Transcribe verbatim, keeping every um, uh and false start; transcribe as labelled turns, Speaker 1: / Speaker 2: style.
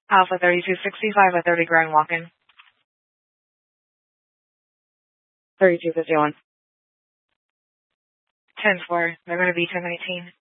Speaker 1: Alpha thirty-two sixty-five at thirty Grand Walk-in.
Speaker 2: thirty-two fifty-one.
Speaker 1: ten four. They're going to be ten nineteen.